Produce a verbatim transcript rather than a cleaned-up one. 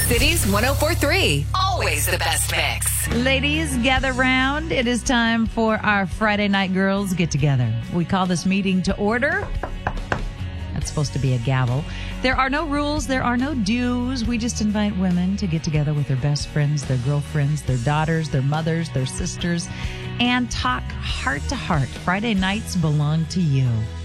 Cities one oh four point three. Always the best mix. Ladies, gather round. It is time for our Friday night girls get together. We call this meeting to order. That's supposed to be a gavel. There are no rules. There are no dues. We just invite women to get together with their best friends, their girlfriends, their daughters, their mothers, their sisters, and talk heart to heart. Friday nights belong to you.